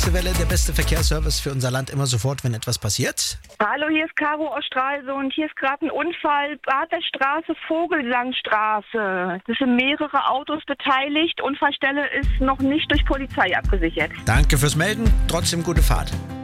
Welle, der beste Verkehrsservice für unser Land immer sofort, wenn etwas passiert. Hallo, hier ist Caro aus Stralsund. Hier ist gerade ein Unfall. Bad der Straße, Vogelsangstraße. Es sind mehrere Autos beteiligt. Unfallstelle ist noch nicht durch Polizei abgesichert. Danke fürs Melden. Trotzdem gute Fahrt.